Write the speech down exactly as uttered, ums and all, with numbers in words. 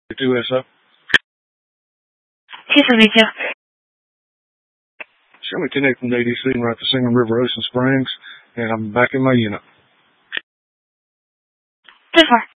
two S O. Houston V two. Show me connecting to A D C and right to Single River Ocean Springs, and I'm back in my unit. Two four.